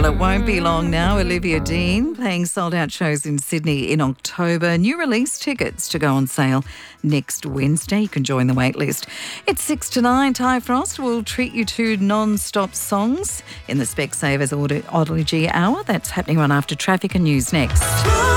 Well, it won't be long now. Olivia Dean playing sold-out shows in Sydney in October. New release tickets to go on sale next Wednesday. You can join the wait list. It's 6 to 9. Ty Frost will treat you to non-stop songs in the Specsavers Audiology Hour. That's happening right after traffic and news next.